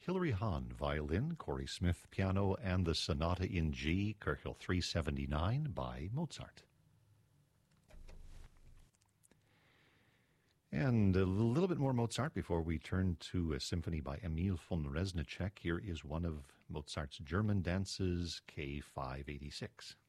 Hilary Hahn, violin, Corey Smith, piano, and the Sonata in G, Kirchhoff 379 by Mozart. And a little bit more Mozart before we turn to a symphony by Emil von Reznicek. Here is one of Mozart's German dances, K586.